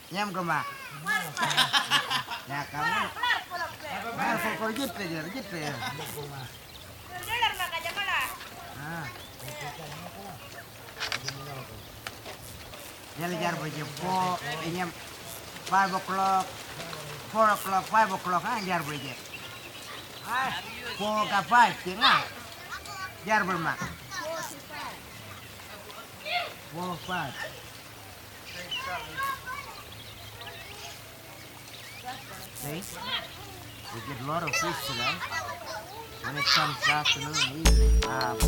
Nyam ke mak. Ya kamu. Nah, pokok gitu aja, gitu ya. Ah. Jadi jar baca po, nyam 5 o'clock, 4 o'clock, 5 o'clock jar baca. 4 ke 5 tengah. Jar bermak. 4 5. See? We get a lot of fish today. When it comes afternoon and evening.